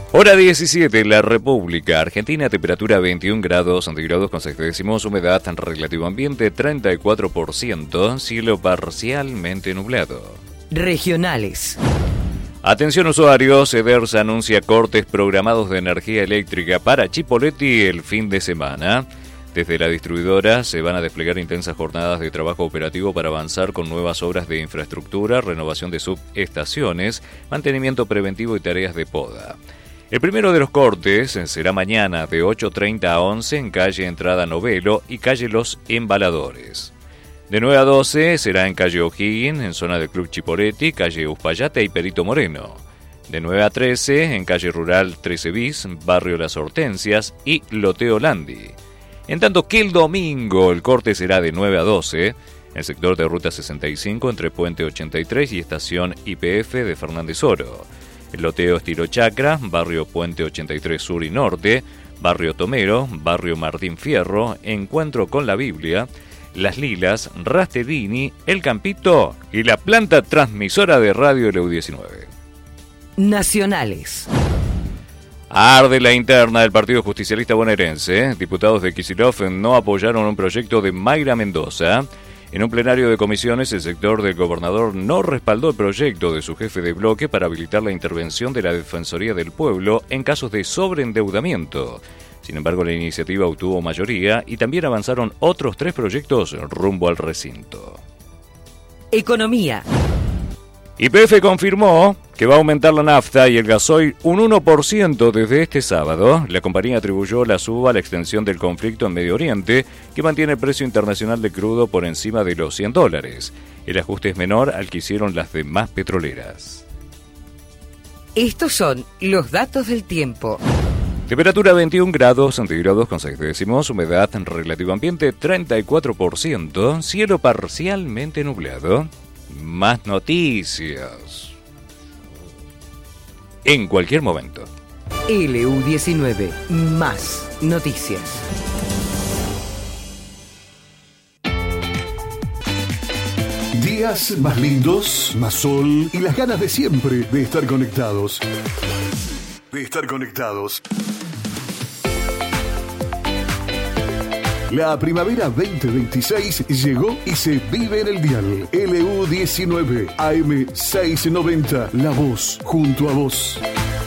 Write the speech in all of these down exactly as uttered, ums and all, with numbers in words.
Hora diecisiete, la República Argentina, temperatura veintiún grados centígrados con seis décimos, humedad relativo ambiente treinta y cuatro por ciento, cielo parcialmente nublado. Regionales. Atención usuarios, Edersa anuncia cortes programados de energía eléctrica para Chipoleti el fin de semana. Desde la distribuidora se van a desplegar intensas jornadas de trabajo operativo para avanzar con nuevas obras de infraestructura, renovación de subestaciones, mantenimiento preventivo y tareas de poda. El primero de los cortes será mañana de ocho treinta a once en calle Entrada Novelo y calle Los Embaladores. De nueve a doce será en calle O'Higgins, en zona del Club Chipoleti, calle Uspallata y Perito Moreno. De nueve a trece en calle Rural trece bis, barrio Las Hortensias y Loteo Landi. En tanto que el domingo el corte será de nueve a doce, en el sector de Ruta sesenta y cinco entre Puente ochenta y tres y Estación Y P F de Fernández Oro. El loteo Estilo Chacra, barrio Puente ochenta y tres Sur y Norte, barrio Tomero, barrio Martín Fierro, Encuentro con la Biblia, Las Lilas, Rastellini, El Campito y la planta transmisora de radio L U diecinueve. Nacionales. Arde la interna del Partido Justicialista Bonaerense. Diputados de Kicillof no apoyaron un proyecto de Mayra Mendoza. En un plenario de comisiones, el sector del gobernador no respaldó el proyecto de su jefe de bloque para habilitar la intervención de la Defensoría del Pueblo en casos de sobreendeudamiento. Sin embargo, la iniciativa obtuvo mayoría y también avanzaron otros tres proyectos rumbo al recinto. Economía. Y P F confirmó que va a aumentar la nafta y el gasoil un uno por ciento desde este sábado. La compañía atribuyó la suba a la extensión del conflicto en Medio Oriente, que mantiene el precio internacional de crudo por encima de los cien dólares. El ajuste es menor al que hicieron las demás petroleras. Estos son los datos del tiempo. Temperatura veintiún grados centígrados con seis décimos, humedad relativo ambiente treinta y cuatro por ciento, cielo parcialmente nublado. Más noticias en cualquier momento. L U diecinueve, más noticias. Días más lindos, más sol y las ganas de siempre de estar conectados. De estar conectados. La primavera veinte veintiséis llegó y se vive en el dial. L U diecinueve, A M seiscientos noventa, La Voz, junto a vos.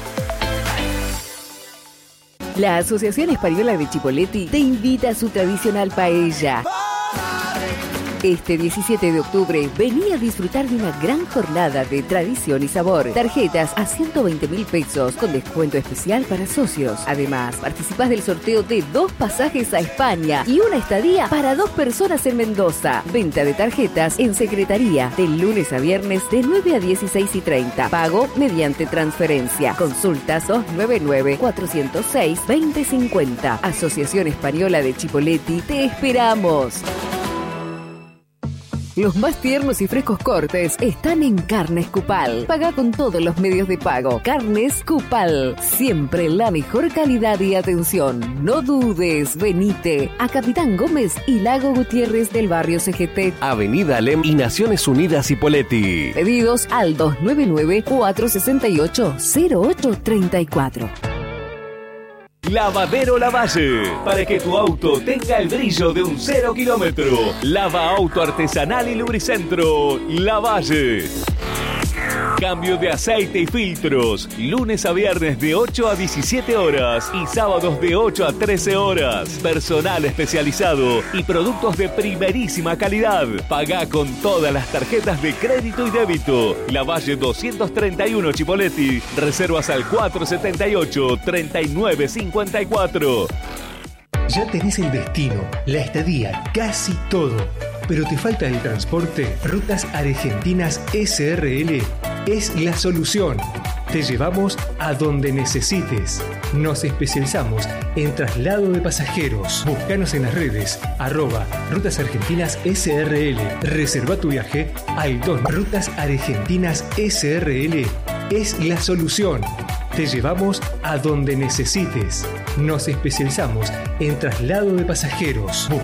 La Asociación Española de Chipoleti te invita a su tradicional paella. Este diecisiete de octubre, vení a disfrutar de una gran jornada de tradición y sabor. Tarjetas a ciento veinte mil pesos con descuento especial para socios. Además, participás del sorteo de dos pasajes a España y una estadía para dos personas en Mendoza. Venta de tarjetas en Secretaría de lunes a viernes de nueve a dieciséis y treinta. Pago mediante transferencia. Consultas dos nueve nueve, cuatro cero seis, dos cero cinco cero. Asociación Española de Chipoleti, te esperamos. Los más tiernos y frescos cortes están en Carnes Cupal. Paga con todos los medios de pago. Carnes Cupal. Siempre la mejor calidad y atención. No dudes, venite a Capitán Gómez y Lago Gutiérrez del barrio C G T. Avenida Alem y Naciones Unidas Hipoleti. Pedidos al dos nueve nueve, cuatro seis ocho, cero ocho tres cuatro. Lavadero Lavalle, para que tu auto tenga el brillo de un cero kilómetro. Lava auto artesanal y lubricentro Lavalle. Cambio de aceite y filtros, lunes a viernes de ocho a diecisiete horas y sábados de ocho a trece horas. Personal especializado y productos de primerísima calidad. Pagá con todas las tarjetas de crédito y débito. Lavalle doscientos treinta y uno Chipoleti. Reservas al cuatro setenta y ocho, treinta y nueve cincuenta y cuatro. Ya tenés el destino, la estadía, casi todo. Pero te falta el transporte. Rutas Argentinas S R L es la solución. Te llevamos a donde necesites. Nos especializamos en traslado de pasajeros. Búscanos en las redes, arroba Rutas Argentinas S R L. Reserva tu viaje al dos. Rutas Argentinas S R L es la solución. Te llevamos a donde necesites. Nos especializamos en traslado de pasajeros.